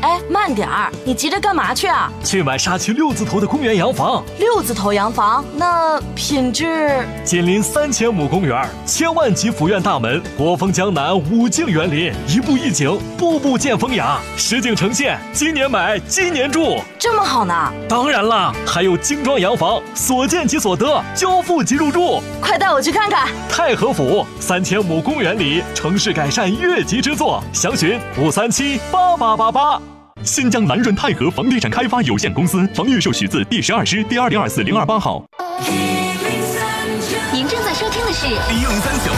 哎，慢点儿，你急着干嘛去啊？ 去买沙区6字头的公园洋房。 6字头洋房，那品质？ 紧邻3000亩公园，千万级府院大门，国风江南5境园林，一步一景，步步见风雅，实景呈现，今年买，今年住， 这么好呢？ 当然啦，还有精装洋房，所见即所得，交付即入住。 快带我去看看。 太和府3000亩公园里，城市改善越级之作，详询5378888。 新疆南润泰和房地产开发有限公司房预售许字第12支第2024-028号。 您正在收听的是 103小